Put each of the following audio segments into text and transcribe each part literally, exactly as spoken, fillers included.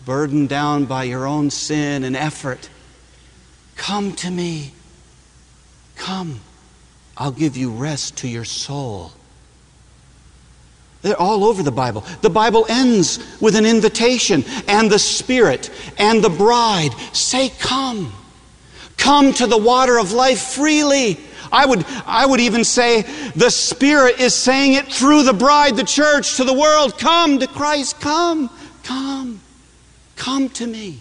burdened down by your own sin and effort, come to me. Come. I'll give you rest to your soul. They're all over the Bible. The Bible ends with an invitation, and the Spirit and the bride say, come. Come to the water of life freely. I would, I would even say the Spirit is saying it through the bride, the church, to the world. Come to Christ. Come. Come. Come to me.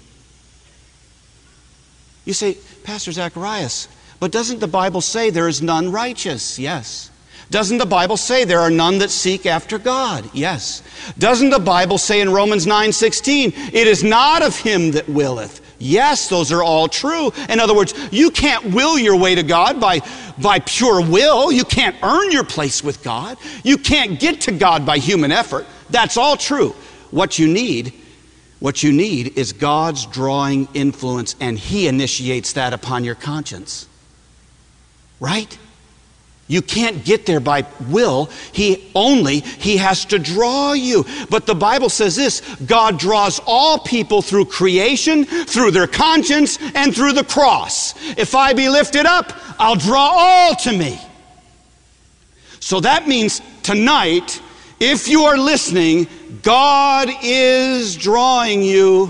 You say, Pastor Zacharias, but doesn't the Bible say there is none righteous? Yes. Doesn't the Bible say there are none that seek after God? Yes. Doesn't the Bible say in Romans nine sixteen, it is not of him that willeth? Yes, those are all true. In other words, you can't will your way to God by, by pure will. You can't earn your place with God. You can't get to God by human effort. That's all true. What you need, what you need is God's drawing influence, and He initiates that upon your conscience. Right? You can't get there by will. He only, He has to draw you. But the Bible says this, God draws all people through creation, through their conscience, and through the cross. If I be lifted up, I'll draw all to me. So that means tonight, if you are listening, God is drawing you.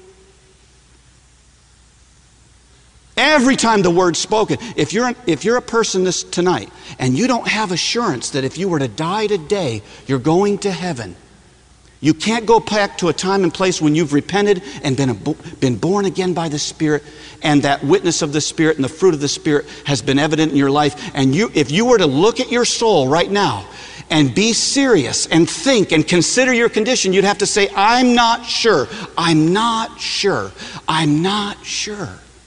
Every time the word's spoken, if you're, if you're a person this tonight and you don't have assurance that if you were to die today, you're going to heaven, you can't go back to a time and place when you've repented and been, a, been born again by the Spirit, and that witness of the Spirit and the fruit of the Spirit has been evident in your life. And you, if you were to look at your soul right now and be serious and think and consider your condition, you'd have to say, I'm not sure, I'm not sure, I'm not sure.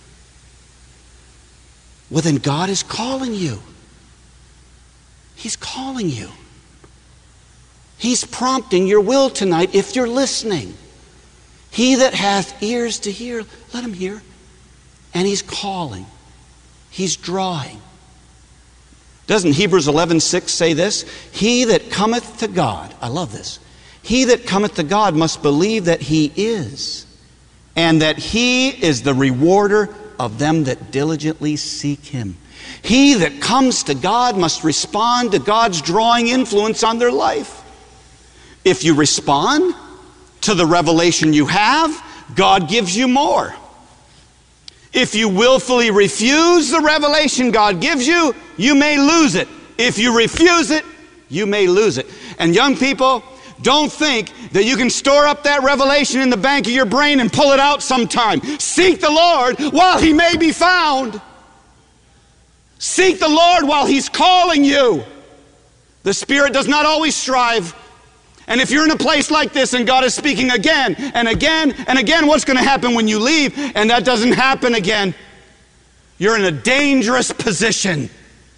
Well, then God is calling you. He's calling you. He's prompting your will tonight if you're listening. He that hath ears to hear, let him hear. And He's calling. He's drawing. Doesn't Hebrews eleven six say this? He that cometh to God, I love this. He that cometh to God must believe that He is, and that He is the rewarder of them that diligently seek Him. He that comes to God must respond to God's drawing influence on their life. If you respond to the revelation you have, God gives you more. If you willfully refuse the revelation God gives you, you may lose it. If you refuse it, you may lose it. And young people, don't think that you can store up that revelation in the bank of your brain and pull it out sometime. Seek the Lord while He may be found. Seek the Lord while He's calling you. The Spirit does not always strive. And if you're in a place like this and God is speaking again and again and again, what's going to happen when you leave and that doesn't happen again? You're in a dangerous position.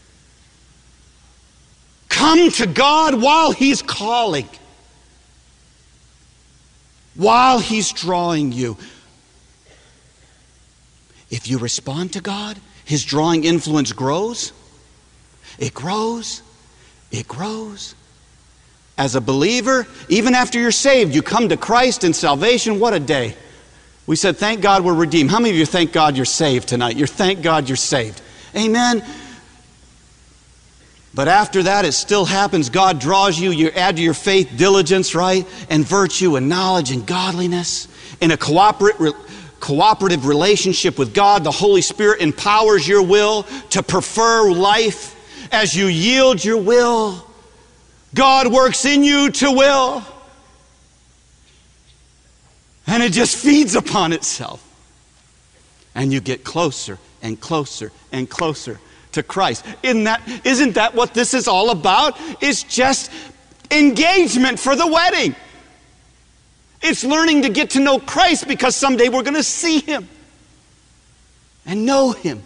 Come to God while He's calling. While He's drawing you. If you respond to God, His drawing influence grows. It grows. It grows. As a believer, even after you're saved, you come to Christ in salvation. What a day. We said, thank God we're redeemed. How many of you thank God you're saved tonight? You're thank God you're saved. Amen. But after that, it still happens. God draws you. You add to your faith diligence, right? And virtue and knowledge and godliness. In a cooperative, cooperative relationship with God, the Holy Spirit empowers your will to prefer life. As you yield your will, God works in you to will. And it just feeds upon itself. And you get closer and closer and closer to Christ. Isn't that, isn't that what this is all about? It's just engagement for the wedding. It's learning to get to know Christ because someday we're going to see Him and know Him.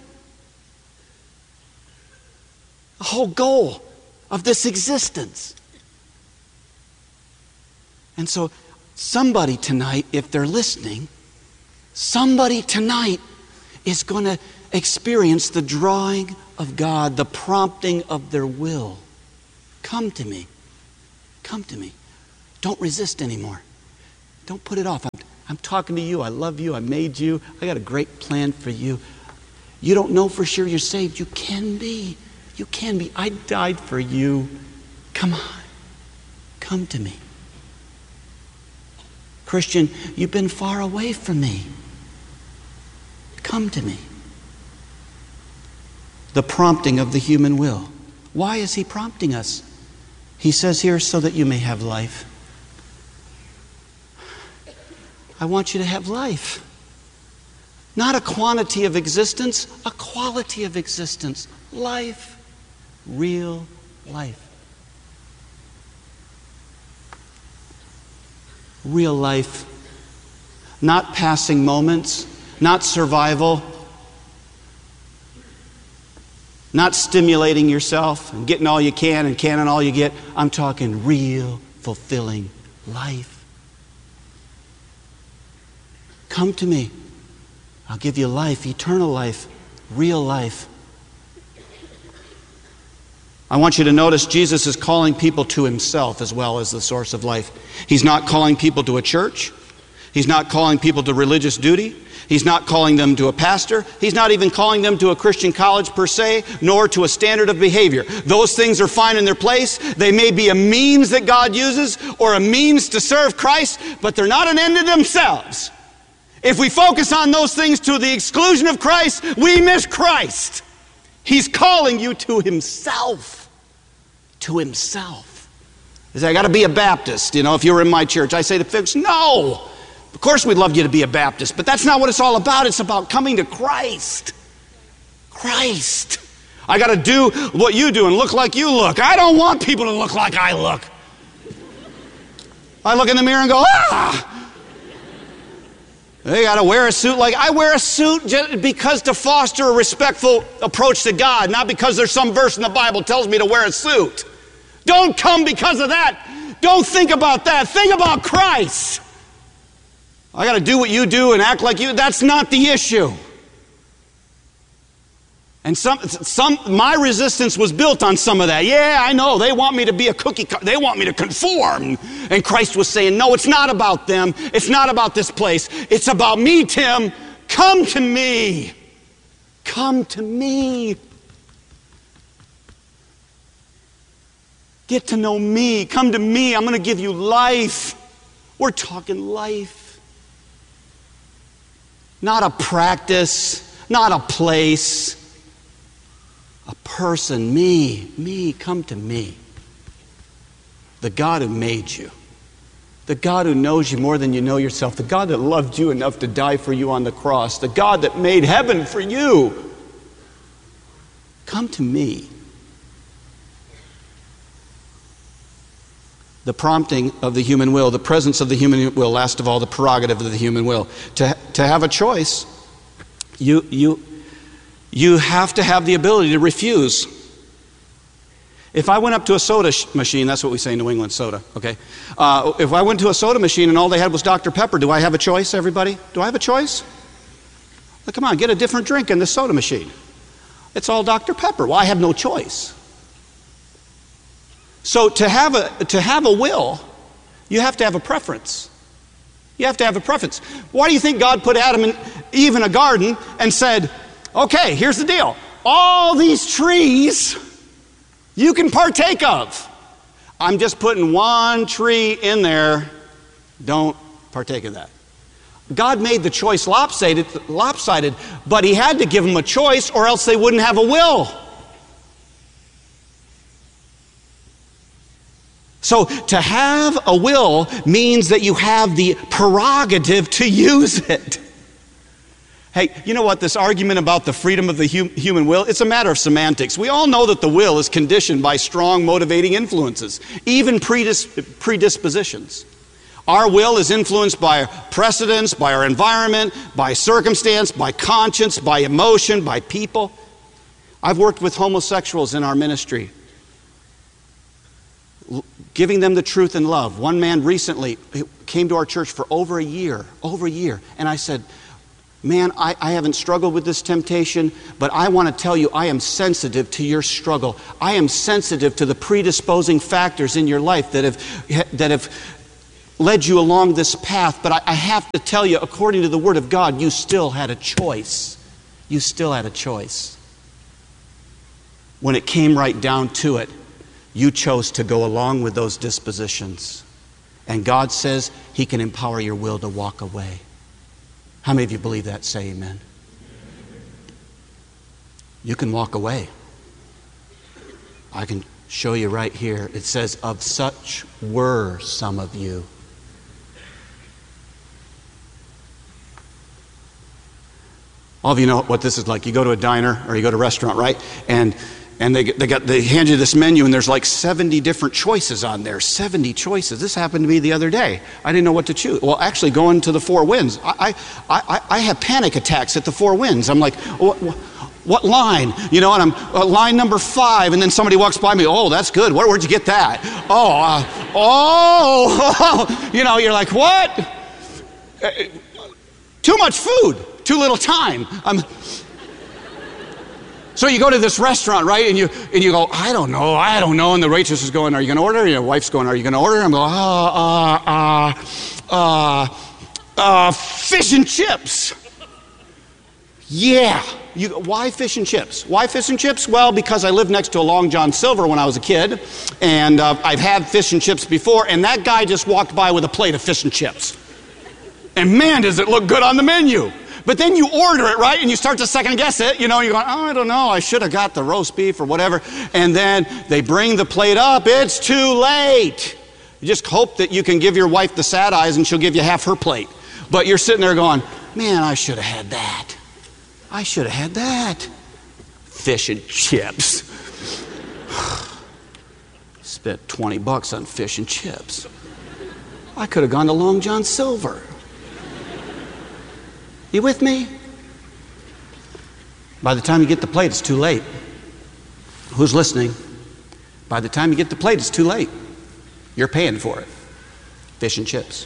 The whole goal of this existence. And so somebody tonight, if they're listening, somebody tonight is going to experience the drawing of God, the prompting of their will. Come to me. Come to me. Don't resist anymore. Don't put it off. I'm, I'm talking to you. I love you. I made you. I got a great plan for you. You don't know for sure you're saved. You can be. You can be. I died for you. Come on. Come to me. Christian, you've been far away from me. Come to me. The prompting of the human will. Why is he prompting us? He says here, so that you may have life. I want you to have life. Not a quantity of existence, a quality of existence. Life. Real life. Real life. Not passing moments. Not survival. Not stimulating yourself and getting all you can and canning all you get. I'm talking real, fulfilling life. Come to me. I'll give you life, eternal life, real life. I want you to notice Jesus is calling people to himself as well as the source of life. He's not calling people to a church. He's not calling people to religious duty. He's not calling them to a pastor. He's not even calling them to a Christian college per se, nor to a standard of behavior. Those things are fine in their place. They may be a means that God uses or a means to serve Christ, but they're not an end in themselves. If we focus on those things to the exclusion of Christ, we miss Christ. He's calling you to himself. To himself. He said, I got to be a Baptist, you know, if you were in my church. I say to folks, no. Of course we'd love you to be a Baptist, but that's not what it's all about. It's about coming to Christ. Christ. I got to do what you do and look like you look. I don't want people to look like I look. I look in the mirror and go, ah! They got to wear a suit like I wear a suit just because to foster a respectful approach to God, not because there's some verse in the Bible tells me to wear a suit. Don't come because of that. Don't think about that. Think about Christ. I got to do what you do and act like you. That's not the issue. And some, some, my resistance was built on some of that. Yeah, I know. They want me to be a cookie cutter. They want me to conform. And Christ was saying, no, it's not about them. It's not about this place. It's about me, Tim. Come to me. Come to me. Get to know me. Come to me. I'm going to give you life. We're talking life. Not a practice. Not a place. A person, me, me, come to me. The God who made you. The God who knows you more than you know yourself. The God that loved you enough to die for you on the cross. The God that made heaven for you. Come to me. The prompting of the human will, the presence of the human will, last of all, the prerogative of the human will. To, to have a choice, you, you, You have to have the ability to refuse. If I went up to a soda sh- machine, that's what we say in New England, soda, okay? Uh, if I went to a soda machine and all they had was Doctor Pepper, do I have a choice, everybody? Do I have a choice? Well, come on, get a different drink in the soda machine. It's all Doctor Pepper. Well, I have no choice. So to have a, to have a will, you have to have a preference. You have to have a preference. Why do you think God put Adam and Eve in a garden and said, okay, here's the deal. All these trees you can partake of. I'm just putting one tree in there. Don't partake of that. God made the choice lopsided, lopsided, but he had to give them a choice or else they wouldn't have a will. So to have a will means that you have the prerogative to use it. Hey, you know what? This argument about the freedom of the hum- human will, it's a matter of semantics. We all know that the will is conditioned by strong motivating influences, even predis- predispositions. Our will is influenced by precedents, by our environment, by circumstance, by conscience, by emotion, by people. I've worked with homosexuals in our ministry, giving them the truth in love. One man recently came to our church for over a year, over a year, and I said, man, I, I haven't struggled with this temptation, but I want to tell you I am sensitive to your struggle. I am sensitive to the predisposing factors in your life that have, that have led you along this path, but I, I have to tell you, according to the Word of God, you still had a choice. You still had a choice. When it came right down to it, you chose to go along with those dispositions. And God says He can empower your will to walk away. How many of you believe that? Say amen. You can walk away. I can show you right here. It says, of such were some of you. All of you know what this is like. You go to a diner or you go to a restaurant, right? And and they they got they hand you this menu and there's like seventy different choices on there. seventy choices. This happened to me the other day. I didn't know what to choose. Well, actually, going to the Four Winds, I I I, I have panic attacks at the Four Winds. I'm like, what, what line? You know, and I'm uh, line number five, and then somebody walks by me. Oh, that's good. Where, where'd you get that? Oh, uh, oh, you know, you're like, what? Uh, too much food. Too little time. Um, so you go to this restaurant, right? And you and you go, I don't know, I don't know. And the waitress is going, are you going to order? And your wife's going, are you going to order? And I'm going, uh, uh, uh, uh, uh, fish and chips. Yeah. You, why fish and chips? Why fish and chips? Well, because I lived next to a Long John Silver when I was a kid. And uh, I've had fish and chips before. And that guy just walked by with a plate of fish and chips. And man, does it look good on the menu. But then you order it, right? And you start to second guess it. You know, you're going, oh, I don't know. I should have got the roast beef or whatever. And then they bring the plate up. It's too late. You just hope that you can give your wife the sad eyes and she'll give you half her plate. But you're sitting there going, man, I should have had that. I should have had that. Fish and chips. Spent twenty bucks on fish and chips. I could have gone to Long John Silver. You with me? By the time you get the plate, it's too late. Who's listening? By the time you get the plate, it's too late. You're paying for it. Fish and chips.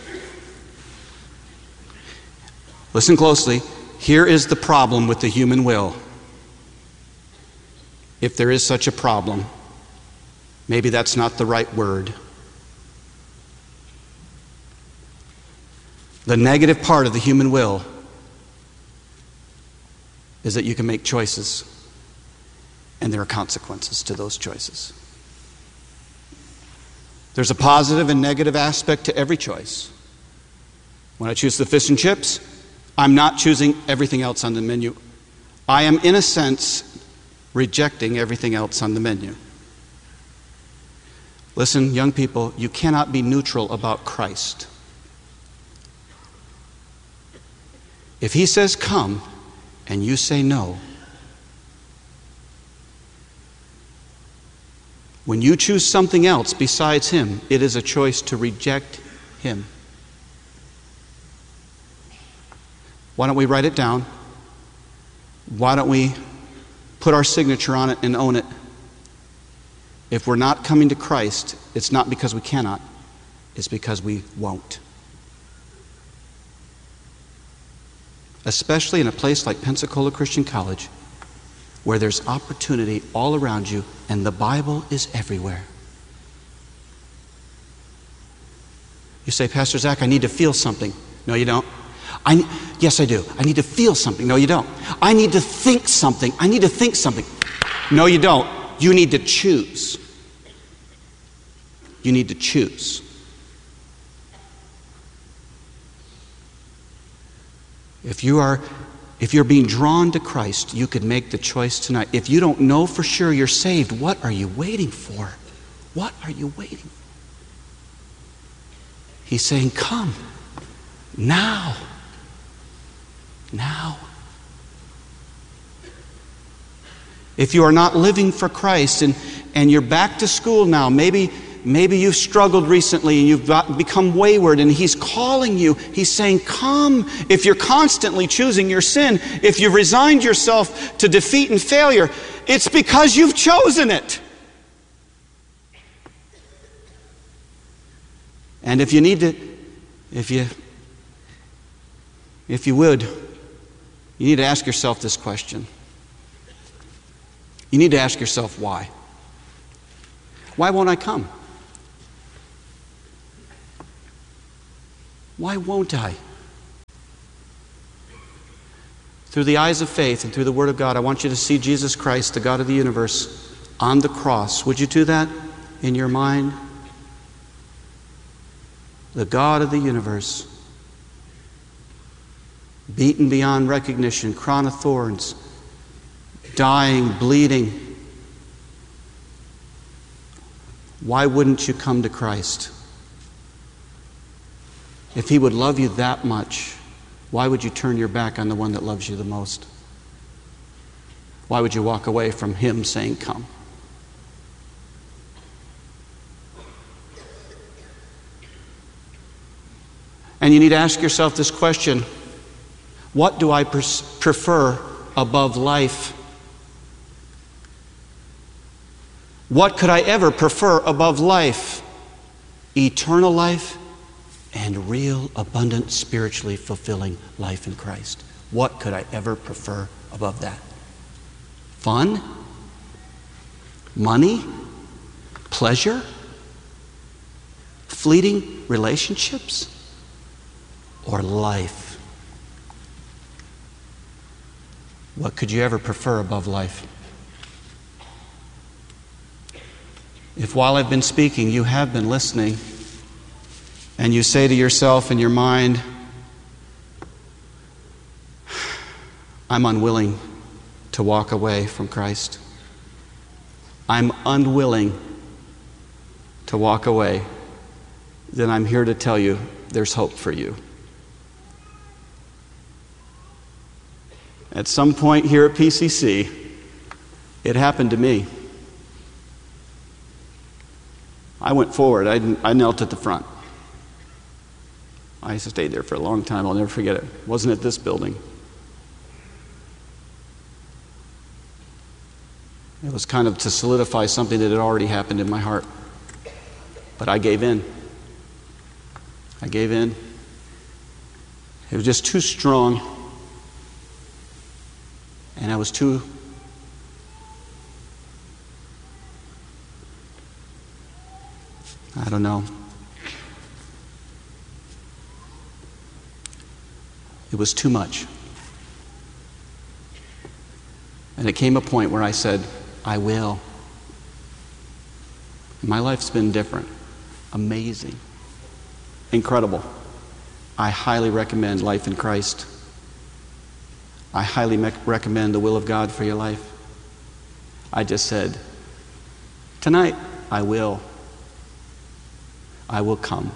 Listen closely. Here is the problem with the human will. If there is such a problem, maybe that's not the right word. The negative part of the human will is that you can make choices, and there are consequences to those choices. There's a positive and negative aspect to every choice. When I choose the fish and chips, I'm not choosing everything else on the menu. I am, in a sense, rejecting everything else on the menu. Listen, young people, you cannot be neutral about Christ. If He says come, and you say no, when you choose something else besides Him, it is a choice to reject Him. Why don't we write it down? Why don't we put our signature on it and own it? If we're not coming to Christ, it's not because we cannot, it's because we won't. Especially in a place like Pensacola Christian College, where there's opportunity all around you and the Bible is everywhere. You say, Pastor Zach, I need to feel something. No, you don't. I, yes, I do. I need to feel something. No, you don't. I need to think something. I need to think something. No, you don't. You need to choose. You need to choose. If you are, if you're being drawn to Christ, you could make the choice tonight. If you don't know for sure you're saved, what are you waiting for? What are you waiting for? He's saying, come now. Now. If you are not living for Christ and, and you're back to school now, maybe Maybe you've struggled recently and you've got, become wayward, and He's calling you. He's saying, come. If you're constantly choosing your sin, if you've resigned yourself to defeat and failure, it's because you've chosen it. And if you need to, if you, if you would, you need to ask yourself this question. You need to ask yourself why. Why won't I come? Why won't I? Through the eyes of faith and through the Word of God, I want you to see Jesus Christ, the God of the universe, on the cross. Would you do that in your mind? The God of the universe, beaten beyond recognition, crown of thorns, dying, bleeding. Why wouldn't you come to Christ? If He would love you that much, why would you turn your back on the one that loves you the most? Why would you walk away from Him saying, come? And you need to ask yourself this question: what do I pers- prefer above life? What could I ever prefer above life? Eternal life and real, abundant, spiritually fulfilling life in Christ. What could I ever prefer above that? Fun? Money? Pleasure? Fleeting relationships? Or life? What could you ever prefer above life? If while I've been speaking, you have been listening, and you say to yourself in your mind, I'm unwilling to walk away from Christ. I'm unwilling to walk away. Then I'm here to tell you there's hope for you. At some point here at P C C, it happened to me. I went forward. I, I knelt at the front. I stayed there for a long time. I'll never forget it. It wasn't at this building. It was kind of to solidify something that had already happened in my heart. But I gave in. I gave in. It was just too strong. And I was too I don't know. It was too much. And it came a point where I said, I will. My life's been different. Amazing. Incredible. I highly recommend life in Christ. I highly me- recommend the will of God for your life. I just said, tonight, I will. I will come.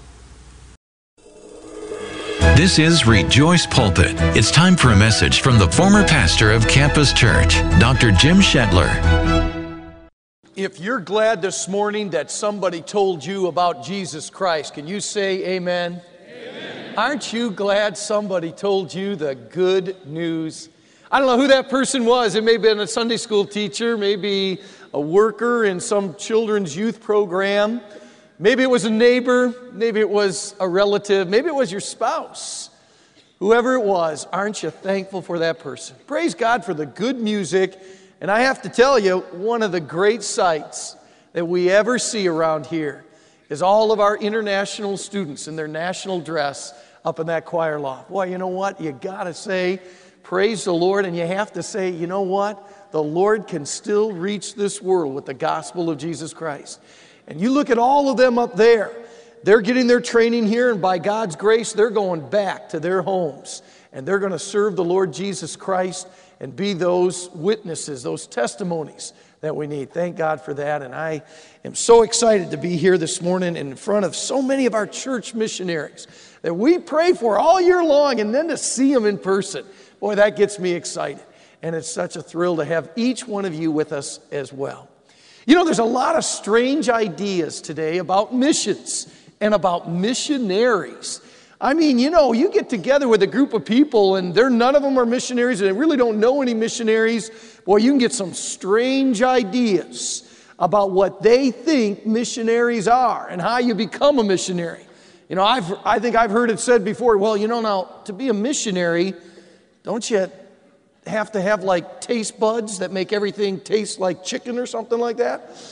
This is Rejoice Pulpit. It's time for a message from the former pastor of Campus Church, Doctor Jim Shetler. If you're glad this morning that somebody told you about Jesus Christ, can you say amen? Amen. Aren't you glad somebody told you the good news? I don't know who that person was. It may have been a Sunday school teacher, maybe a worker in some children's youth program. Maybe it was a neighbor, maybe it was a relative, maybe it was your spouse. Whoever it was, aren't you thankful for that person? Praise God for the good music. And I have to tell you, one of the great sights that we ever see around here is all of our international students in their national dress up in that choir loft. Boy, you know what? You got to say, praise the Lord, and you have to say, you know what? The Lord can still reach this world with the gospel of Jesus Christ. And you look at all of them up there, they're getting their training here, and by God's grace, they're going back to their homes, and they're going to serve the Lord Jesus Christ and be those witnesses, those testimonies that we need. Thank God for that, and I am so excited to be here this morning in front of so many of our church missionaries that we pray for all year long, and then to see them in person. Boy, that gets me excited, and it's such a thrill to have each one of you with us as well. You know, there's a lot of strange ideas today about missions and about missionaries. I mean, you know, you get together with a group of people and they're none of them are missionaries and they really don't know any missionaries. Boy, you can get some strange ideas about what they think missionaries are and how you become a missionary. You know, I've, I think I've heard it said before, well, you know, now, to be a missionary, don't you have to have like taste buds that make everything taste like chicken or something like that?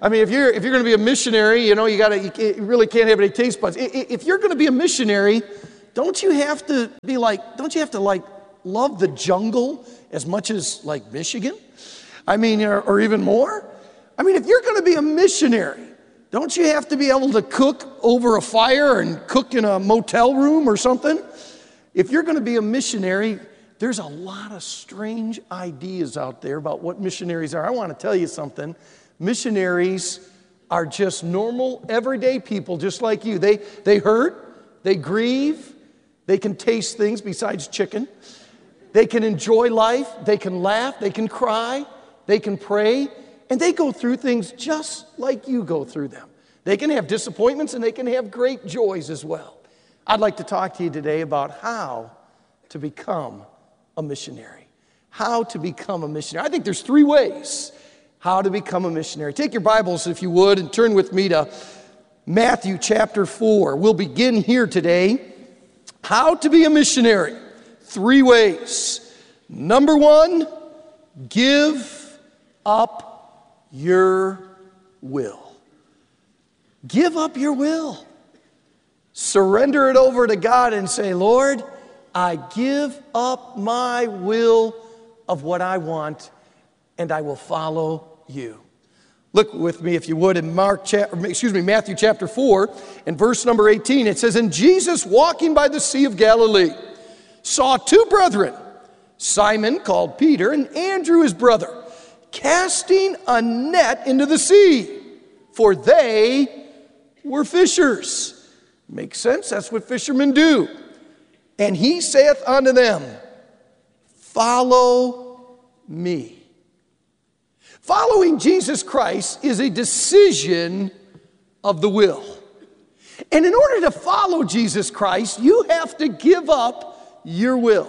I mean, if you're if you're going to be a missionary, you know, you gotta you, you really can't have any taste buds. If you're going to be a missionary, don't you have to be like, don't you have to like love the jungle as much as like Michigan? I mean, or, or even more. I mean, if you're going to be a missionary, don't you have to be able to cook over a fire and cook in a motel room or something? If you're going to be a missionary, there's a lot of strange ideas out there about what missionaries are. I want to tell you something. Missionaries are just normal, everyday people just like you. They, they hurt, they grieve, they can taste things besides chicken. They can enjoy life, they can laugh, they can cry, they can pray, and they go through things just like you go through them. They can have disappointments and they can have great joys as well. I'd like to talk to you today about how to become a missionary. How to become a missionary. I think there's three ways how to become a missionary. Take your Bibles, if you would, and turn with me to Matthew chapter four. We'll begin here today. How to be a missionary. Three ways. Number one, give up your will. Give up your will. Surrender it over to God and say, Lord, I give up my will of what I want, and I will follow you. Look with me, if you would, in Mark, cha- excuse me, Matthew chapter four, and verse number eighteen. It says, "And Jesus, walking by the Sea of Galilee, saw two brethren, Simon called Peter, and Andrew his brother, casting a net into the sea, for they were fishers." Makes sense, that's what fishermen do. "And he saith unto them, Follow me." Following Jesus Christ is a decision of the will. And in order to follow Jesus Christ, you have to give up your will.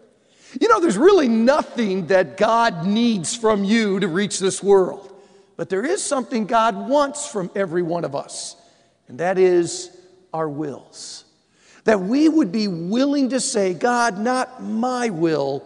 You know, there's really nothing that God needs from you to reach this world. But there is something God wants from every one of us, and that is our wills. That we would be willing to say, God, not my will,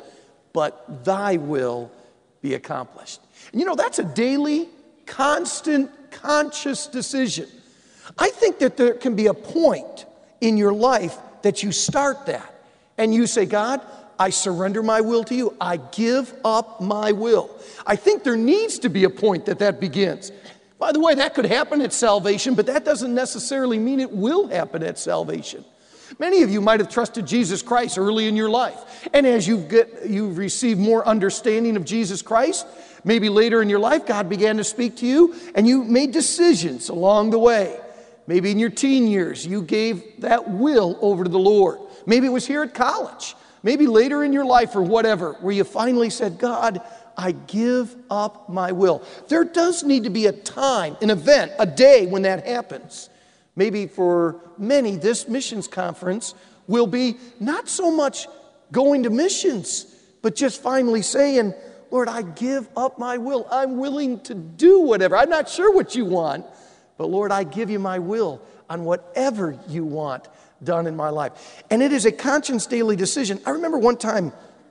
but thy will be accomplished. And you know, that's a daily, constant, conscious decision. I think that there can be a point in your life that you start that, and you say, God, I surrender my will to you. I give up my will. I think there needs to be a point that that begins. By the way, that could happen at salvation, but that doesn't necessarily mean it will happen at salvation. Many of you might have trusted Jesus Christ early in your life. And as you get, you've received more understanding of Jesus Christ, maybe later in your life, God began to speak to you, and you made decisions along the way. Maybe in your teen years, you gave that will over to the Lord. Maybe it was here at college. Maybe later in your life or whatever, where you finally said, God, I give up my will. There does need to be a time, an event, a day when that happens. Maybe for many, this missions conference will be not so much going to missions, but just finally saying, Lord, I give up my will. I'm willing to do whatever. I'm not sure what you want, but Lord, I give you my will on whatever you want done in my life. And it is a conscious daily decision. I remember one time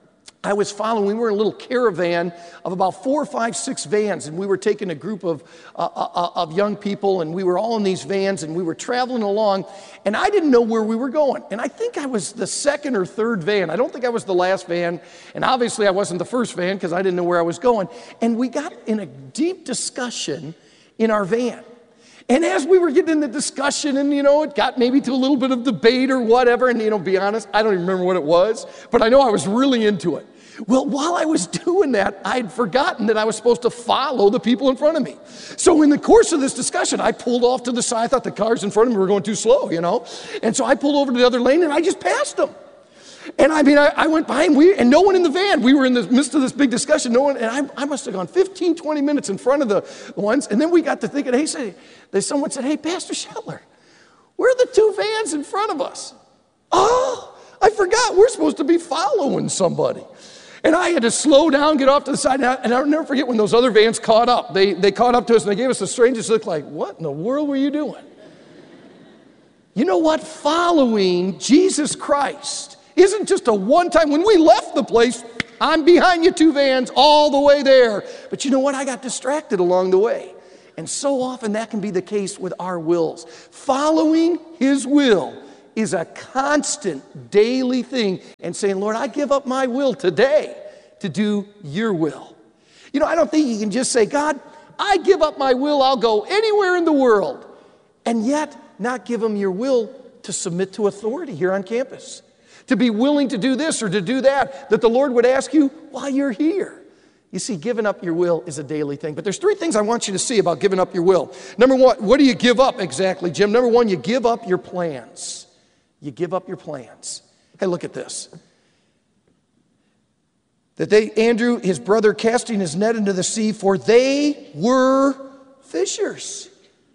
I was following, we were in a little caravan of about four, five, six vans, and we were taking a group of, uh, uh, of young people, and we were all in these vans, and we were traveling along, and I didn't know where we were going. And I think I was the second or third van. I don't think I was the last van, and obviously I wasn't the first van because I didn't know where I was going. And we got in a deep discussion in our van. And as we were getting in the discussion, and, you know, it got maybe to a little bit of debate or whatever, and, you know, be honest, I don't even remember what it was, but I know I was really into it. Well, while I was doing that, I'd forgotten that I was supposed to follow the people in front of me. So in the course of this discussion, I pulled off to the side. I thought the cars in front of me were going too slow, you know. And so I pulled over to the other lane, and I just passed them. And I mean, I, I went by, and, we, and no one in the van. We were in the midst of this big discussion. No one, and I, I must have gone fifteen, twenty minutes in front of the ones. And then we got to thinking, hey, say, someone said, hey, Pastor Shetler, where are the two vans in front of us? Oh, I forgot. We're supposed to be following somebody. And I had to slow down, get off to the side, and, I, and I'll never forget when those other vans caught up. They, they caught up to us, and they gave us the strangest look like, what in the world were you doing? You know what? Following Jesus Christ isn't just a one-time. When we left the place, I'm behind you two vans all the way there. But you know what? I got distracted along the way. And so often that can be the case with our wills. Following His will is a constant daily thing, and saying, Lord, I give up my will today to do your will. You know, I don't think you can just say, God, I give up my will, I'll go anywhere in the world, and yet not give Him your will to submit to authority here on campus, to be willing to do this or to do that, that the Lord would ask you while you're here. You see, giving up your will is a daily thing. But there's three things I want you to see about giving up your will. Number one, what do you give up exactly, Jim? Number one, you give up your plans. You give up your plans. Hey, look at this. That they, Andrew, his brother, casting his net into the sea, for they were fishers.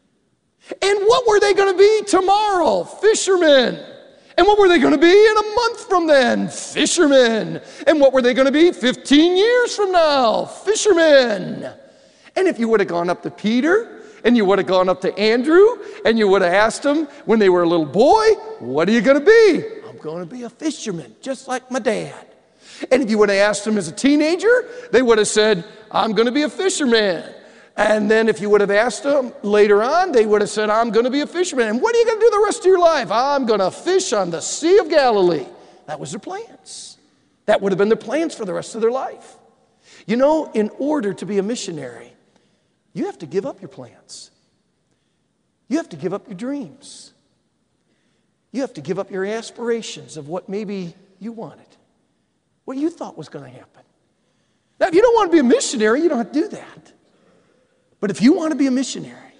And what were they going to be tomorrow? Fishermen. And what were they going to be in a month from then? Fishermen. And what were they going to be fifteen years from now? Fishermen. And if you would have gone up to Peter, and you would have gone up to Andrew, and you would have asked them when they were a little boy, what are you going to be? I'm going to be a fisherman, just like my dad. And if you would have asked them as a teenager, they would have said, I'm going to be a fisherman. And then if you would have asked them later on, they would have said, I'm going to be a fisherman. And what are you going to do the rest of your life? I'm going to fish on the Sea of Galilee. That was their plans. That would have been their plans for the rest of their life. You know, in order to be a missionary, you have to give up your plans. You have to give up your dreams. You have to give up your aspirations of what maybe you wanted, what you thought was going to happen. Now, if you don't want to be a missionary, you don't have to do that. But if you want to be a missionary,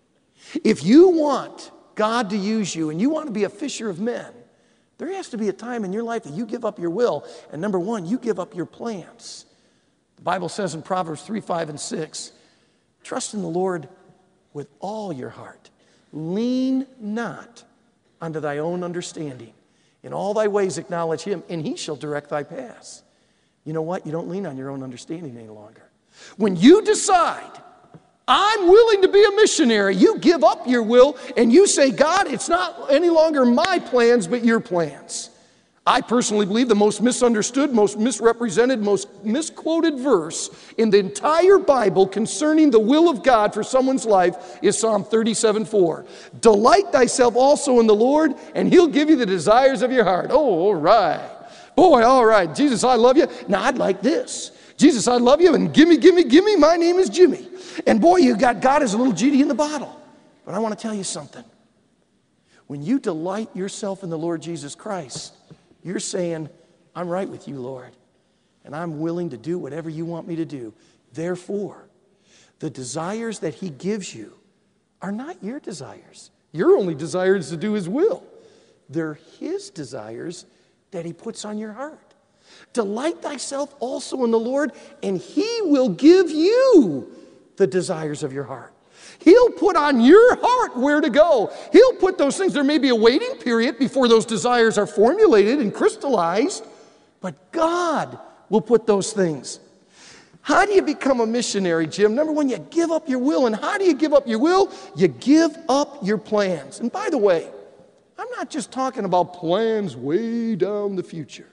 if you want God to use you and you want to be a fisher of men, there has to be a time in your life that you give up your will. And number one, you give up your plans. The Bible says in Proverbs three, five, and six, trust in the Lord with all your heart. Lean not unto thy own understanding. In all thy ways acknowledge Him, and He shall direct thy paths. You know what? You don't lean on your own understanding any longer. When you decide, I'm willing to be a missionary, you give up your will and you say, God, it's not any longer my plans, but your plans. I personally believe the most misunderstood, most misrepresented, most misquoted verse in the entire Bible concerning the will of God for someone's life is Psalm thirty-seven four. Delight thyself also in the Lord, and He'll give you the desires of your heart. Oh, all right. Boy, all right. Jesus, I love you. Now, I'd like this. Jesus, I love you, and gimme, gimme, gimme, my name is Jimmy. And boy, you got God as a little genie in the bottle. But I want to tell you something. When you delight yourself in the Lord Jesus Christ, you're saying, I'm right with you, Lord, and I'm willing to do whatever you want me to do. Therefore, the desires that He gives you are not your desires. Your only desire is to do His will. They're His desires that He puts on your heart. Delight thyself also in the Lord, and He will give you the desires of your heart. He'll put on your heart where to go. He'll put those things. There may be a waiting period before those desires are formulated and crystallized, but God will put those things. How do you become a missionary, Jim? Number one, you give up your will. And how do you give up your will? You give up your plans. And by the way, I'm not just talking about plans way down the future.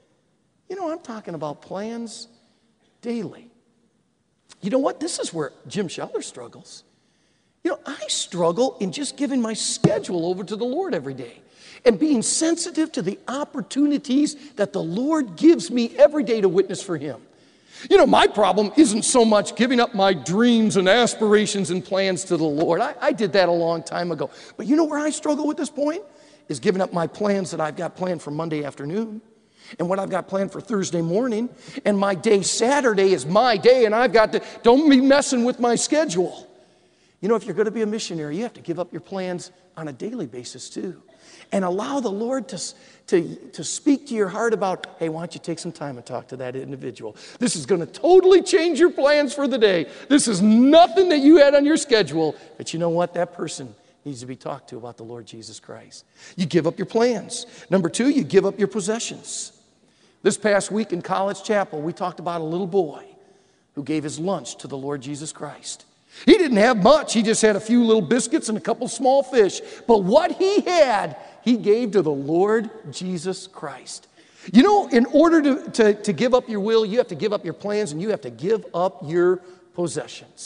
You know, I'm talking about plans daily. You know what? This is where Jim Shetler struggles. You know, I struggle in just giving my schedule over to the Lord every day and being sensitive to the opportunities that the Lord gives me every day to witness for Him. You know, my problem isn't so much giving up my dreams and aspirations and plans to the Lord. I, I did that a long time ago. But you know where I struggle with this point? Is giving up my plans that I've got planned for Monday afternoon and what I've got planned for Thursday morning. And my day Saturday is my day, and I've got to, don't be messing with my schedule. You know, if you're going to be a missionary, you have to give up your plans on a daily basis too. And allow the Lord to, to, to speak to your heart about, hey, why don't you take some time and talk to that individual? This is going to totally change your plans for the day. This is nothing that you had on your schedule. But you know what? That person needs to be talked to about the Lord Jesus Christ. You give up your plans. Number two, you give up your possessions. This past week in College Chapel, we talked about a little boy who gave his lunch to the Lord Jesus Christ. He didn't have much. He just had a few little biscuits and a couple small fish. But what he had, he gave to the Lord Jesus Christ. You know, in order to, to, to give up your will, you have to give up your plans and you have to give up your possessions.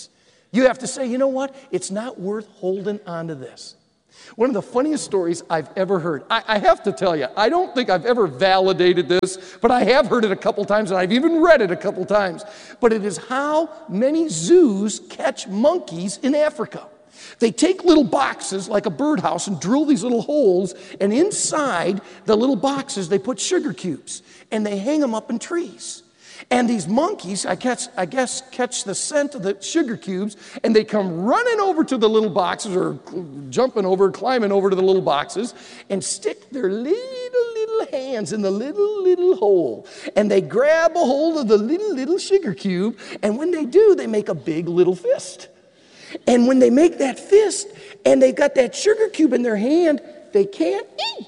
You have to say, you know what? It's not worth holding on to this. One of the funniest stories I've ever heard. I, I have to tell you, I don't think I've ever validated this, but I have heard it a couple times, and I've even read it a couple times. But it is how many zoos catch monkeys in Africa. They take little boxes like a birdhouse and drill these little holes, and inside the little boxes they put sugar cubes, and they hang them up in trees. And these monkeys, I guess, I guess, catch the scent of the sugar cubes, and they come running over to the little boxes, or jumping over, climbing over to the little boxes, and stick their little, little hands in the little, little hole. And they grab a hold of the little, little sugar cube, and when they do, they make a big little fist. And when they make that fist, and they've got that sugar cube in their hand, they can't,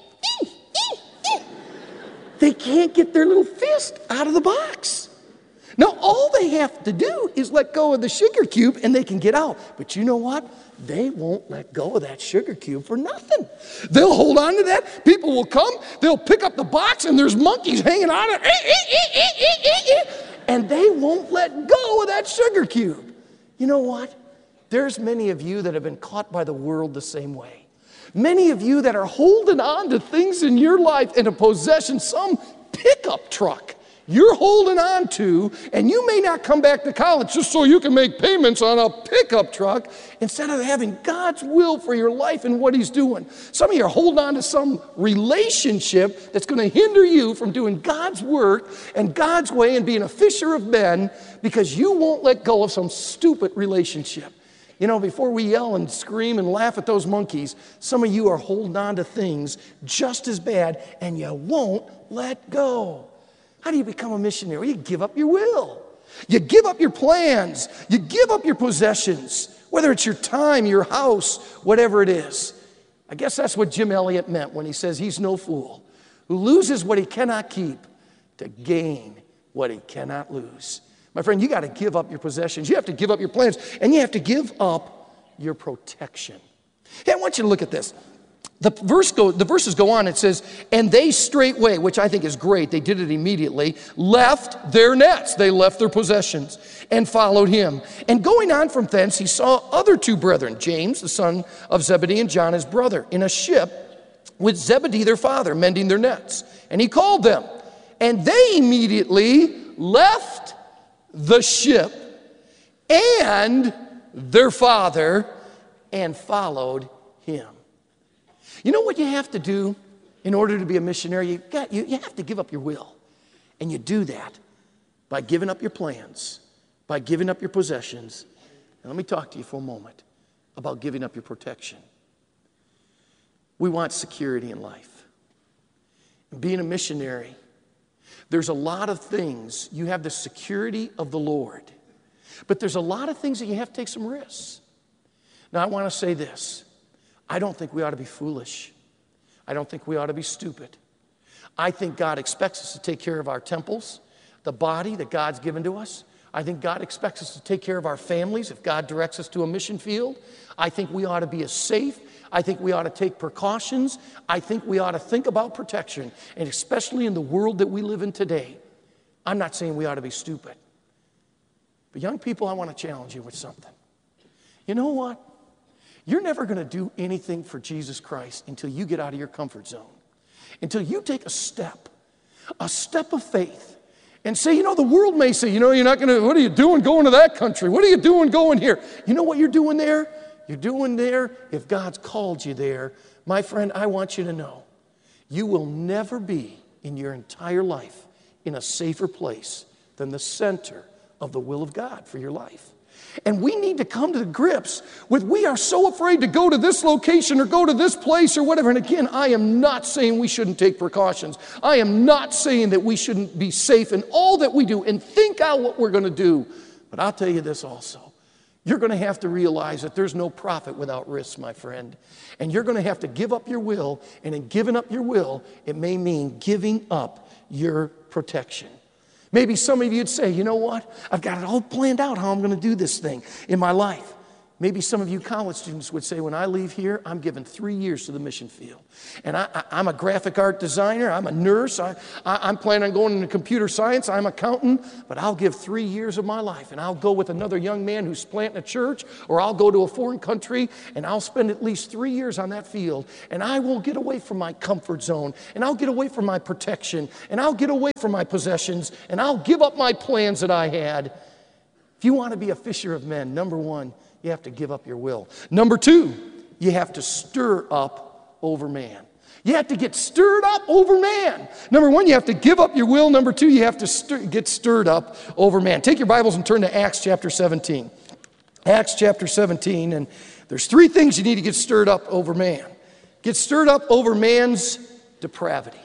they can't get their little fist out of the box. Now, all they have to do is let go of the sugar cube and they can get out. But you know what? They won't let go of that sugar cube for nothing. They'll hold on to that. People will come. They'll pick up the box and there's monkeys hanging on it. And they won't let go of that sugar cube. You know what? There's many of you that have been caught by the world the same way. Many of you that are holding on to things in your life and a possession, some pickup truck you're holding on to, and you may not come back to college just so you can make payments on a pickup truck instead of having God's will for your life and what He's doing. Some of you are holding on to some relationship that's going to hinder you from doing God's work and God's way and being a fisher of men because you won't let go of some stupid relationship. You know, before we yell and scream and laugh at those monkeys, some of you are holding on to things just as bad, and you won't let go. How do you become a missionary? You give up your will. You give up your plans. You give up your possessions, whether it's your time, your house, whatever it is. I guess that's what Jim Elliot meant when he says he's no fool who loses what he cannot keep to gain what he cannot lose. My friend, you got to give up your possessions. You have to give up your plans, and you have to give up your protection. Hey, I want you to look at this. The verse go, the verses go on, it says, and they straightway, which I think is great, they did it immediately, left their nets, they left their possessions, and followed him. And going on from thence, he saw other two brethren, James, the son of Zebedee, and John, his brother, in a ship with Zebedee, their father, mending their nets. And he called them, and they immediately left the ship and their father and followed him. You know what you have to do in order to be a missionary? You, got, you, you have to give up your will. And you do that by giving up your plans, by giving up your possessions. And let me talk to you for a moment about giving up your protection. We want security in life. And being a missionary, there's a lot of things. You have the security of the Lord. But there's a lot of things that you have to take some risks. Now, I want to say this. I don't think we ought to be foolish. I don't think we ought to be stupid. I think God expects us to take care of our temples, the body that God's given to us. I think God expects us to take care of our families if God directs us to a mission field. I think we ought to be as safe. I think we ought to take precautions. I think we ought to think about protection, and especially in the world that we live in today. I'm not saying we ought to be stupid. But young people, I want to challenge you with something. You know what? You're never going to do anything for Jesus Christ until you get out of your comfort zone, until you take a step, a step of faith, and say, you know, the world may say, you know, you're not going to, what are you doing going to that country? What are you doing going here? You know what you're doing there? You're doing there, if God's called you there, my friend, I want you to know, you will never be in your entire life in a safer place than the center of the will of God for your life. And we need to come to grips with, we are so afraid to go to this location or go to this place or whatever. And again, I am not saying we shouldn't take precautions. I am not saying that we shouldn't be safe in all that we do and think out what we're going to do. But I'll tell you this also. You're going to have to realize that there's no profit without risk, my friend. And you're going to have to give up your will. And in giving up your will, it may mean giving up your protection. Maybe some of you would say, you know what? I've got it all planned out how I'm going to do this thing in my life. Maybe some of you college students would say, when I leave here, I'm giving three years to the mission field. And I, I, I'm a graphic art designer, I'm a nurse, I, I, I'm planning on going into computer science, I'm an accountant, but I'll give three years of my life, and I'll go with another young man who's planting a church, or I'll go to a foreign country, and I'll spend at least three years on that field, and I will get away from my comfort zone, and I'll get away from my protection, and I'll get away from my possessions, and I'll give up my plans that I had. If you want to be a fisher of men, number one, you have to give up your will. Number two, you have to stir up over man. You have to get stirred up over man. Number one, you have to give up your will. Number two, you have to stir, get stirred up over man. Take your Bibles and turn to Acts chapter seventeen. Acts chapter seventeen, and there's three things you need to get stirred up over man. Get stirred up over man's depravity.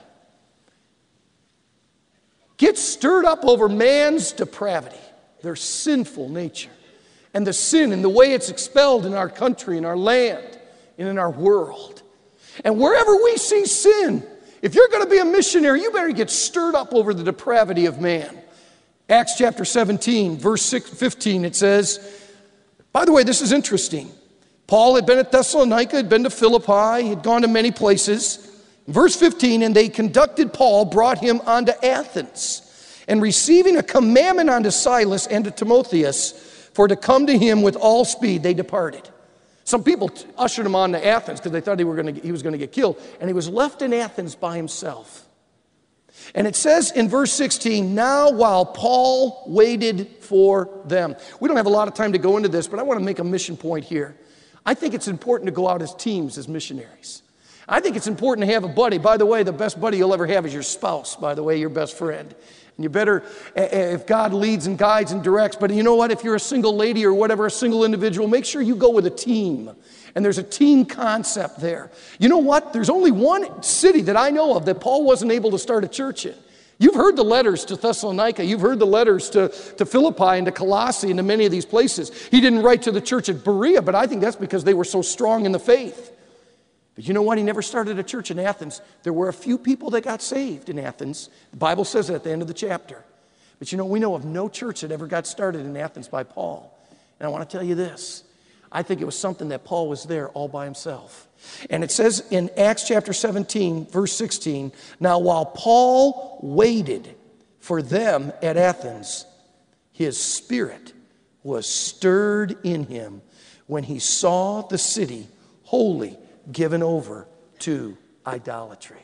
Get stirred up over man's depravity, their sinful nature. And the sin and the way it's expelled in our country, in our land, and in our world. And wherever we see sin, if you're going to be a missionary, you better get stirred up over the depravity of man. Acts chapter seventeen, verse fifteen, it says, by the way, this is interesting. Paul had been at Thessalonica, had been to Philippi, had gone to many places. Verse fifteen, and they conducted Paul, brought him unto Athens, and receiving a commandment unto Silas and to Timotheus, for to come to him with all speed, they departed. Some people ushered him on to Athens because they thought he, were gonna, he was going to get killed. And he was left in Athens by himself. And it says in verse sixteen, now while Paul waited for them. We don't have a lot of time to go into this, but I want to make a mission point here. I think it's important to go out as teams, as missionaries. I think it's important to have a buddy. By the way, the best buddy you'll ever have is your spouse, by the way, your best friend. And you better, if God leads and guides and directs, but you know what, if you're a single lady or whatever, a single individual, make sure you go with a team. And there's a team concept there. You know what, there's only one city that I know of that Paul wasn't able to start a church in. You've heard the letters to Thessalonica, you've heard the letters to, to Philippi and to Colossae and to many of these places. He didn't write to the church at Berea, but I think that's because they were so strong in the faith. But you know what? He never started a church in Athens. There were a few people that got saved in Athens. The Bible says it at the end of the chapter. But you know, we know of no church that ever got started in Athens by Paul. And I want to tell you this. I think it was something that Paul was there all by himself. And it says in Acts chapter seventeen, verse sixteen, now while Paul waited for them at Athens, his spirit was stirred in him when he saw the city wholly given over to idolatry.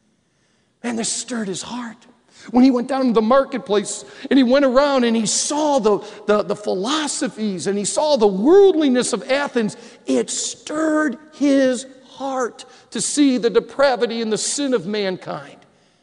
Man, this stirred his heart. When he went down to the marketplace and he went around and he saw the, the, the philosophies and he saw the worldliness of Athens, it stirred his heart to see the depravity and the sin of mankind.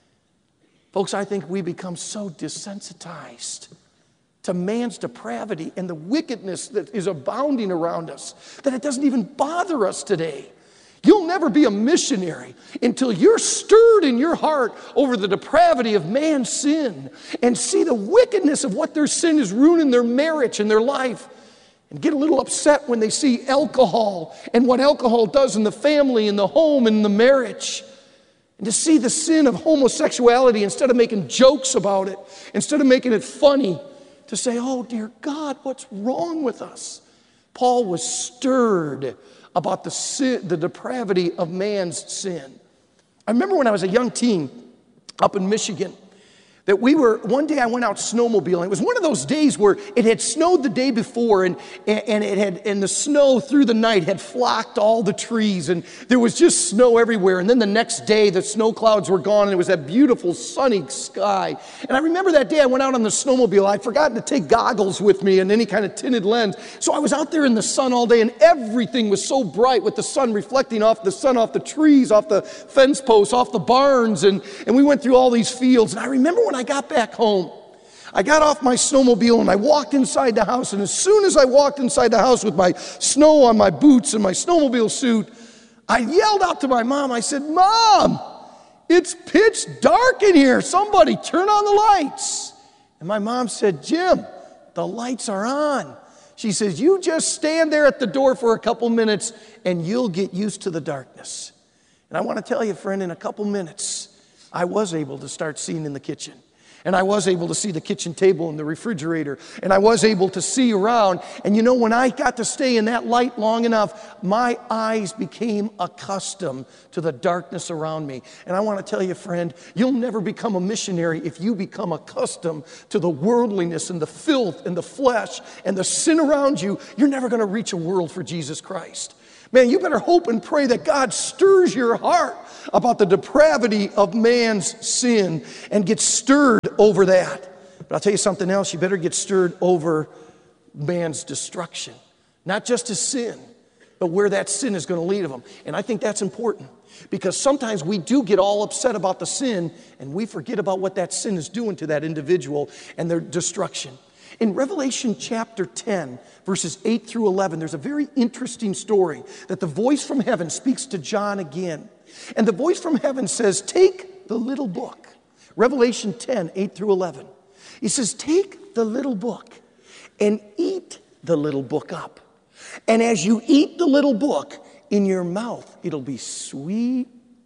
Folks, I think we become so desensitized to man's depravity and the wickedness that is abounding around us that it doesn't even bother us today. You'll never be a missionary until you're stirred in your heart over the depravity of man's sin and see the wickedness of what their sin is ruining their marriage and their life, and get a little upset when they see alcohol and what alcohol does in the family, in the home, in the marriage. And to see the sin of homosexuality, instead of making jokes about it, instead of making it funny, to say, oh dear God, what's wrong with us? Paul was stirred about the sin, the depravity of man's sin. I remember when I was a young teen up in Michigan, that we were, one day I went out snowmobiling. It was one of those days where it had snowed the day before, and, and it had, and the snow through the night had flocked all the trees, and there was just snow everywhere. And then the next day, the snow clouds were gone, and it was that beautiful sunny sky. And I remember that day I went out on the snowmobile. I'd forgotten to take goggles with me and any kind of tinted lens. So I was out there in the sun all day, and everything was so bright with the sun reflecting off the sun, off the trees, off the fence posts, off the barns, and, and we went through all these fields. And I remember when I got back home, I got off my snowmobile and I walked inside the house, and as soon as I walked inside the house with my snow on my boots and my snowmobile suit, I yelled out to my mom. I said, Mom, it's pitch dark in here. Somebody turn on the lights. And my mom said, Jim, the lights are on. She says, you just stand there at the door for a couple minutes and you'll get used to the darkness. And I want to tell you, friend, in a couple minutes, I was able to start seeing in the kitchen. And I was able to see the kitchen table and the refrigerator, and I was able to see around. And you know, when I got to stay in that light long enough, my eyes became accustomed to the darkness around me. And I want to tell you, friend, you'll never become a missionary if you become accustomed to the worldliness and the filth and the flesh and the sin around you. You're never going to reach a world for Jesus Christ. Man, you better hope and pray that God stirs your heart about the depravity of man's sin and get stirred over that. But I'll tell you something else. You better get stirred over man's destruction. Not just his sin, but where that sin is going to lead him. And I think that's important because sometimes we do get all upset about the sin and we forget about what that sin is doing to that individual and their destruction. In Revelation chapter ten, verses eight through eleven, there's a very interesting story that the voice from heaven speaks to John again. And the voice from heaven says, take the little book. Revelation ten, eight through eleven. He says, take the little book and eat the little book up. And as you eat the little book, in your mouth, it'll be sweet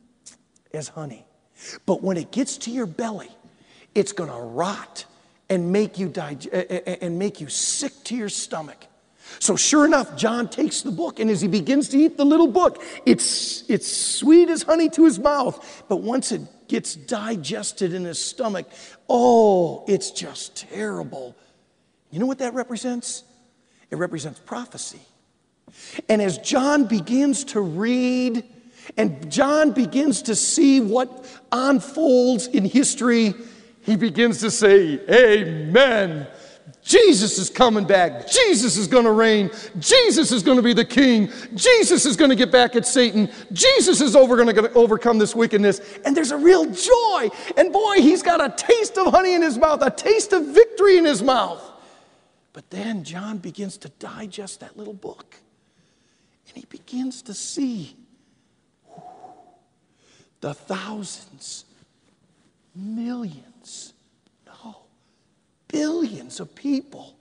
as honey. But when it gets to your belly, it's going to rot and make you dig- and make you sick to your stomach. So sure enough, John takes the book, and as he begins to eat the little book, it's, it's sweet as honey to his mouth. But once it gets digested in his stomach, oh, it's just terrible. You know what that represents? It represents prophecy. And as John begins to read, and John begins to see what unfolds in history, he begins to say, amen. Jesus is coming back. Jesus is going to reign. Jesus is going to be the king. Jesus is going to get back at Satan. Jesus is over going to overcome this wickedness. And there's a real joy. And boy, he's got a taste of honey in his mouth, a taste of victory in his mouth. But then John begins to digest that little book. And he begins to see the thousands, millions, no, billions of people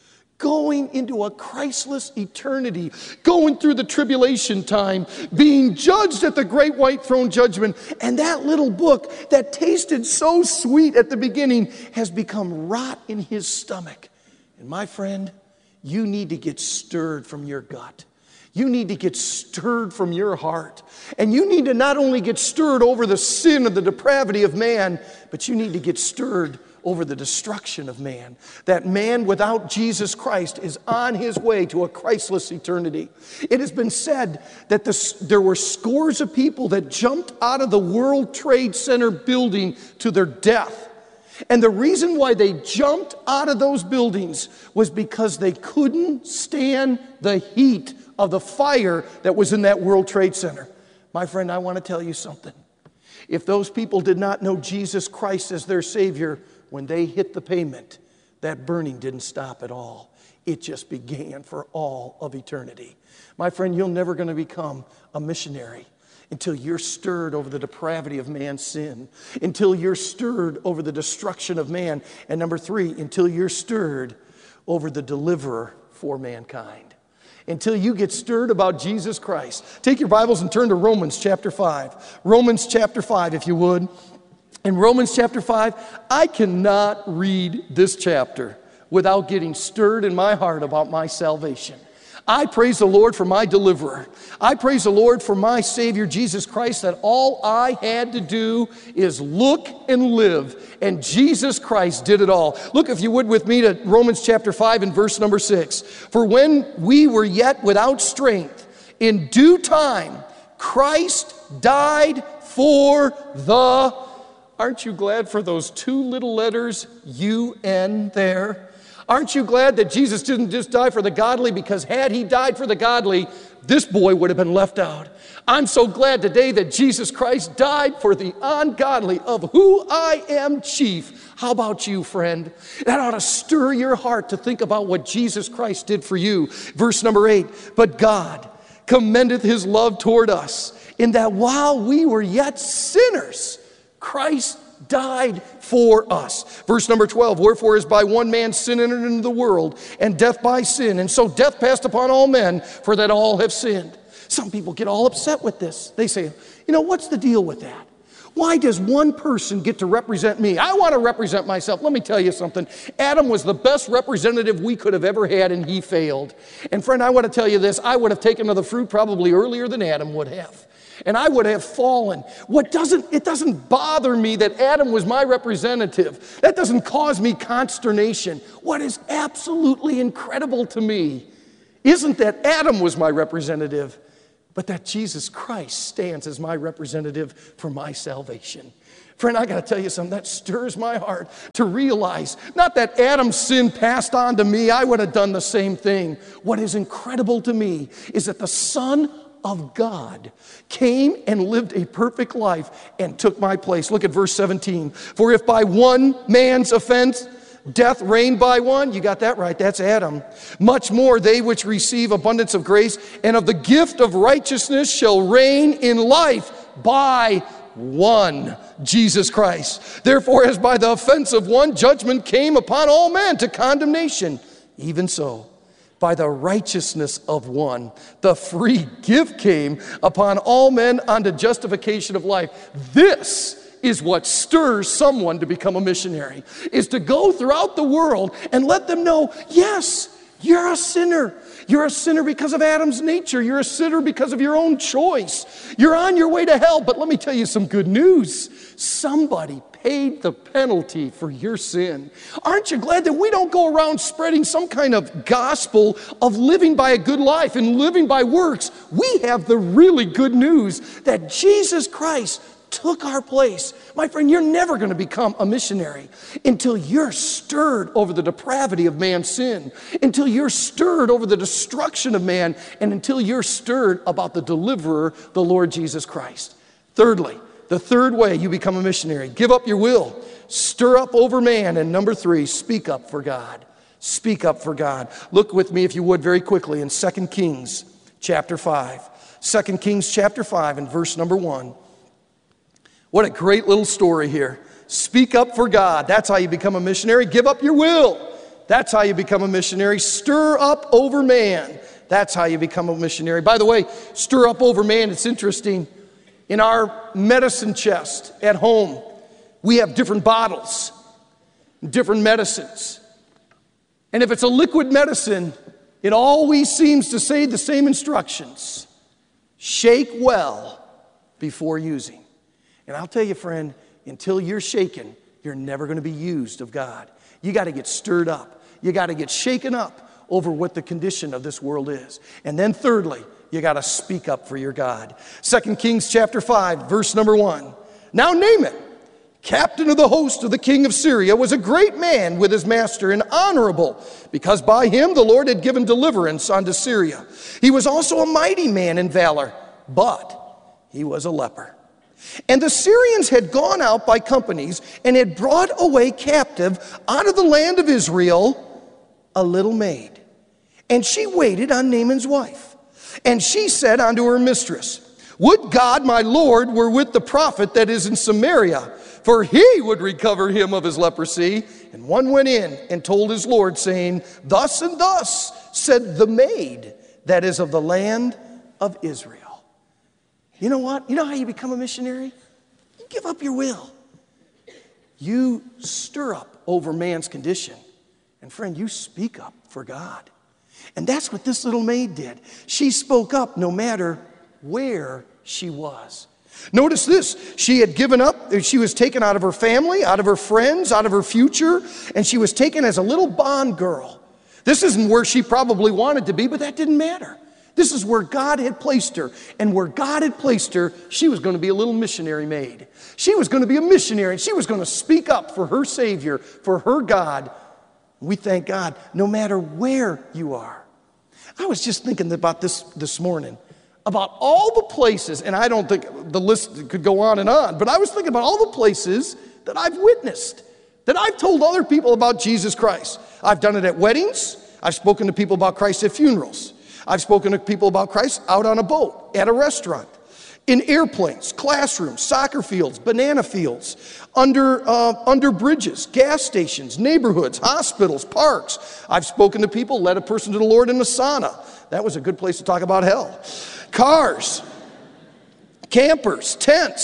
going into a Christless eternity, going through the tribulation time, being judged at the great white throne judgment. And that little book that tasted so sweet at the beginning has become rot in his stomach. And my friend, you need to get stirred from your gut. You need to get stirred from your heart. And you need to not only get stirred over the sin and the depravity of man, but you need to get stirred over the destruction of man. That man without Jesus Christ is on his way to a Christless eternity. It has been said that this, there were scores of people that jumped out of the World Trade Center building to their death. And the reason why they jumped out of those buildings was because they couldn't stand the heat of the fire that was in that World Trade Center. My friend, I want to tell you something. If those people did not know Jesus Christ as their Savior, when they hit the pavement, that burning didn't stop at all. It just began for all of eternity. My friend, you're never going to become a missionary until you're stirred over the depravity of man's sin, until you're stirred over the destruction of man, and number three, until you're stirred over the deliverer for mankind. Until you get stirred about Jesus Christ. Take your Bibles and turn to Romans chapter five. Romans chapter five, if you would. In Romans chapter five, I cannot read this chapter without getting stirred in my heart about my salvation. I praise the Lord for my deliverer. I praise the Lord for my Savior, Jesus Christ, that all I had to do is look and live. And Jesus Christ did it all. Look, if you would, with me to Romans chapter five and verse number six. For when we were yet without strength, in due time, Christ died for the... Aren't you glad for those two little letters, U N there? Aren't you glad that Jesus didn't just die for the godly, because had he died for the godly, this boy would have been left out. I'm so glad today that Jesus Christ died for the ungodly, of who I am chief. How about you, friend? That ought to stir your heart to think about what Jesus Christ did for you. Verse number eight, but God commendeth his love toward us, in that while we were yet sinners, Christ died for us. Verse number twelve, wherefore as by one man sin entered into the world, and death by sin, and so death passed upon all men, for that all have sinned. Some people get all upset with this. They say, you know, what's the deal with that? Why does one person get to represent me? I want to represent myself. Let me tell you something. Adam was the best representative we could have ever had, and he failed. And friend, I want to tell you this. I would have taken of the fruit probably earlier than Adam would have. And I would have fallen. What doesn't, it doesn't bother me that Adam was my representative. That doesn't cause me consternation. What is absolutely incredible to me isn't that Adam was my representative, but that Jesus Christ stands as my representative for my salvation. Friend, I got to tell you something. That stirs my heart to realize not that Adam's sin passed on to me. I would have done the same thing. What is incredible to me is that the Son of God came and lived a perfect life and took my place. Look at verse seventeen. For if by one man's offense death reigned by one, you got that right, that's Adam. Much more they which receive abundance of grace and of the gift of righteousness shall reign in life by one, Jesus Christ. Therefore, as by the offense of one judgment came upon all men to condemnation, even so, by the righteousness of one, the free gift came upon all men unto justification of life. This is what stirs someone to become a missionary, is to go throughout the world and let them know, yes, you're a sinner. You're a sinner because of Adam's nature. You're a sinner because of your own choice. You're on your way to hell, but let me tell you some good news. Somebody paid the penalty for your sin. Aren't you glad that we don't go around spreading some kind of gospel of living by a good life and living by works? We have the really good news that Jesus Christ took our place. My friend, you're never going to become a missionary until you're stirred over the depravity of man's sin, until you're stirred over the destruction of man, and until you're stirred about the deliverer, the Lord Jesus Christ. Thirdly, the third way you become a missionary, give up your will, stir up over man, and number three, speak up for God. Speak up for God. Look with me, if you would, very quickly in Second Kings chapter five. Second Kings chapter five and verse number one. What a great little story here. Speak up for God. That's how you become a missionary. Give up your will. That's how you become a missionary. Stir up over man. That's how you become a missionary. By the way, stir up over man, it's interesting. In our medicine chest at home, we have different bottles, different medicines. And if it's a liquid medicine, it always seems to say the same instructions. Shake well before using. And I'll tell you, friend, until you're shaken, you're never going to be used of God. You got to get stirred up. You got to get shaken up over what the condition of this world is. And then thirdly, you got to speak up for your God. Second Kings chapter five, verse number one. Now Naaman, captain of the host of the king of Syria, was a great man with his master and honorable, because by him the Lord had given deliverance unto Syria. He was also a mighty man in valor, but he was a leper. And the Syrians had gone out by companies and had brought away captive out of the land of Israel a little maid. And she waited on Naaman's wife. And she said unto her mistress, Would God my Lord were with the prophet that is in Samaria, for he would recover him of his leprosy. And one went in and told his Lord, saying, Thus and thus said the maid that is of the land of Israel. You know what? You know how you become a missionary? You give up your will. You stir up over man's condition. And friend, you speak up for God. And that's what this little maid did. She spoke up no matter where she was. Notice this. She had given up. She was taken out of her family, out of her friends, out of her future. And she was taken as a little bond girl. This isn't where she probably wanted to be, but that didn't matter. This is where God had placed her. And where God had placed her, she was going to be a little missionary maid. She was going to be a missionary, and she was going to speak up for her Savior, for her God. We thank God no matter where you are. I was just thinking about this this morning, about all the places, and I don't think the list could go on and on, but I was thinking about all the places that I've witnessed, that I've told other people about Jesus Christ. I've done it at weddings. I've spoken to people about Christ at funerals. I've spoken to people about Christ out on a boat, at a restaurant, in airplanes, classrooms, soccer fields, banana fields, under, uh, under bridges, gas stations, neighborhoods, hospitals, parks. I've spoken to people, led a person to the Lord in a sauna. That was a good place to talk about hell. Cars, campers, tents,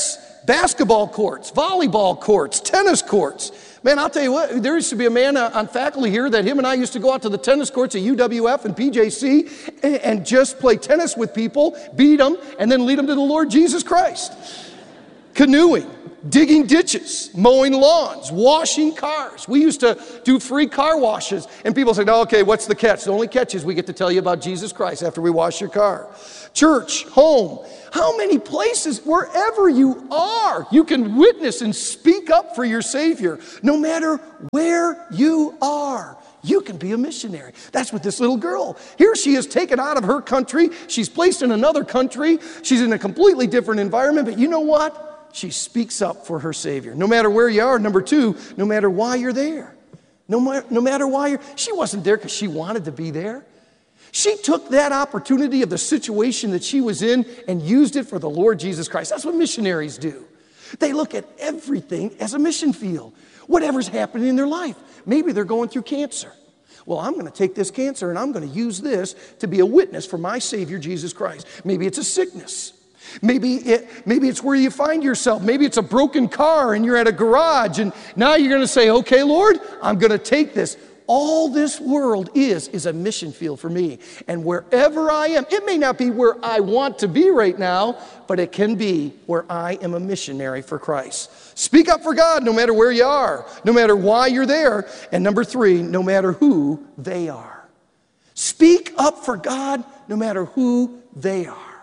basketball courts, volleyball courts, tennis courts. Man, I'll tell you what, there used to be a man on faculty here that him and I used to go out to the tennis courts at U W F and P J C and, and just play tennis with people, beat them, and then lead them to the Lord Jesus Christ. Canoeing, digging ditches, mowing lawns, washing cars. We used to do free car washes, and people say, "No, okay, what's the catch?" The only catch is we get to tell you about Jesus Christ after we wash your car. Church, home, how many places, wherever you are, you can witness and speak up for your Savior. No matter where you are, you can be a missionary. That's what this little girl, here she is taken out of her country. She's placed in another country. She's in a completely different environment, but you know what? She speaks up for her Savior. No matter where you are. Number two, no matter why you're there. No, ma- no matter why you're, she wasn't there because she wanted to be there. She took that opportunity of the situation that she was in and used it for the Lord Jesus Christ. That's what missionaries do. They look at everything as a mission field. Whatever's happening in their life. Maybe they're going through cancer. Well, I'm going to take this cancer and I'm going to use this to be a witness for my Savior, Jesus Christ. Maybe it's a sickness. Maybe it, maybe it's where you find yourself. Maybe it's a broken car and you're at a garage and now you're going to say, "Okay, Lord, I'm going to take this." All this world is, is a mission field for me. And wherever I am, it may not be where I want to be right now, but it can be where I am a missionary for Christ. Speak up for God no matter where you are, no matter why you're there. And number three, no matter who they are. Speak up for God no matter who they are.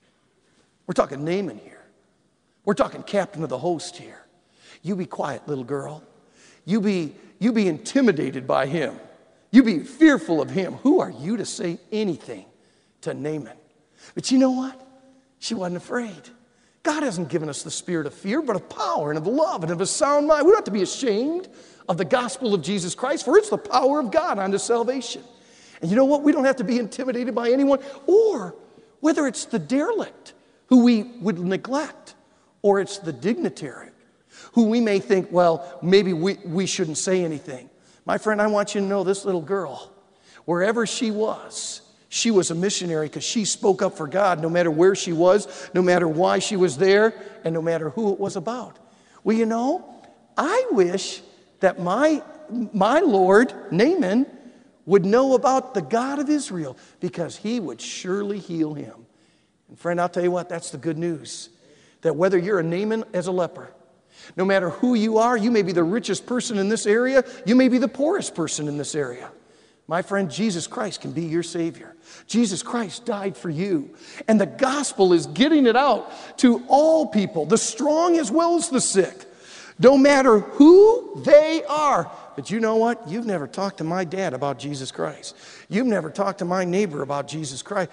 We're talking Naaman here. We're talking captain of the host here. You be quiet, little girl. You be You be intimidated by him. You be fearful of him. Who are you to say anything to Naaman? But you know what? She wasn't afraid. God hasn't given us the spirit of fear, but of power and of love and of a sound mind. We don't have to be ashamed of the gospel of Jesus Christ, for it's the power of God unto salvation. And you know what? We don't have to be intimidated by anyone, or whether it's the derelict who we would neglect, or it's the dignitary who we may think, well, maybe we, we shouldn't say anything. My friend, I want you to know this little girl, wherever she was, she was a missionary because she spoke up for God no matter where she was, no matter why she was there, and no matter who it was about. Well, you know, I wish that my, my Lord, Naaman, would know about the God of Israel because he would surely heal him. And friend, I'll tell you what, that's the good news. That whether you're a Naaman as a leper, no matter who you are, you may be the richest person in this area, you may be the poorest person in this area. My friend, Jesus Christ can be your Savior. Jesus Christ died for you. And the gospel is getting it out to all people, the strong as well as the sick, no matter who they are. But you know what? You've never talked to my dad about Jesus Christ. You've never talked to my neighbor about Jesus Christ.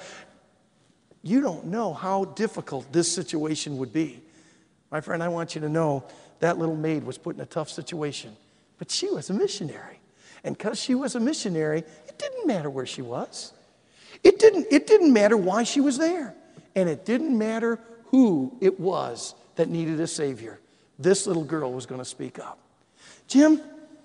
You don't know how difficult this situation would be. My friend, I want you to know that little maid was put in a tough situation, but she was a missionary. And because she was a missionary, it didn't matter where she was. It didn't, it didn't matter why she was there. And it didn't matter who it was that needed a Savior. This little girl was going to speak up. Jim,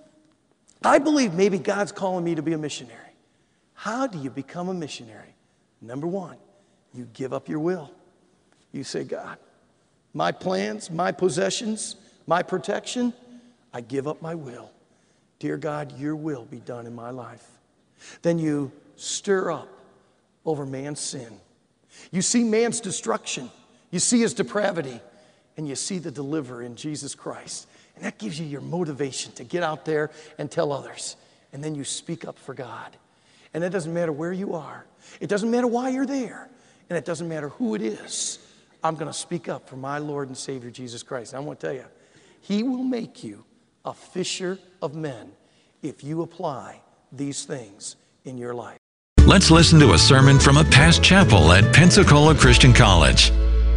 I believe maybe God's calling me to be a missionary. How do you become a missionary? Number one, you give up your will. You say, God, my plans, my possessions, my protection, I give up my will. Dear God, your will be done in my life. Then you stir up over man's sin. You see man's destruction. You see his depravity. And you see the deliverer in Jesus Christ. And that gives you your motivation to get out there and tell others. And then you speak up for God. And it doesn't matter where you are. It doesn't matter why you're there. And it doesn't matter who it is. I'm going to speak up for my Lord and Savior, Jesus Christ. And I want to tell you, he will make you a fisher of men if you apply these things in your life. Let's listen to a sermon from a past chapel at Pensacola Christian College.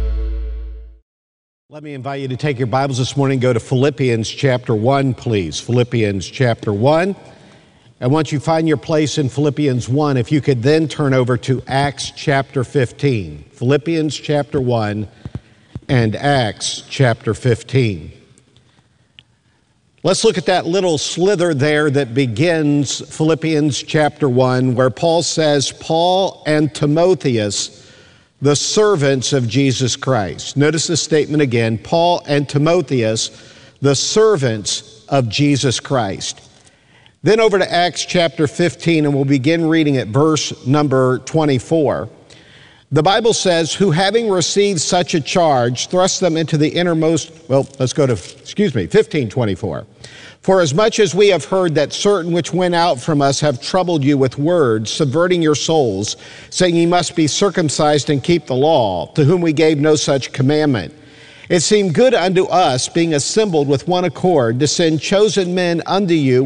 Let me invite you to take your Bibles this morning and go to Philippians chapter one, please. Philippians chapter one. And once you find your place in Philippians one, if you could then turn over to Acts chapter fifteen. Philippians chapter one and Acts chapter fifteen. Let's look at that little slither there that begins Philippians chapter one, where Paul says, Paul and Timotheus, the servants of Jesus Christ. Notice the statement again, Paul and Timotheus, the servants of Jesus Christ. Then over to Acts chapter fifteen, and we'll begin reading at verse number twenty-four. The Bible says, who having received such a charge, thrust them into the innermost, well, let's go to, excuse me, fifteen twenty-four. For as much as we have heard that certain which went out from us have troubled you with words, subverting your souls, saying ye must be circumcised and keep the law, to whom we gave no such commandment. It seemed good unto us, being assembled with one accord, to send chosen men unto you,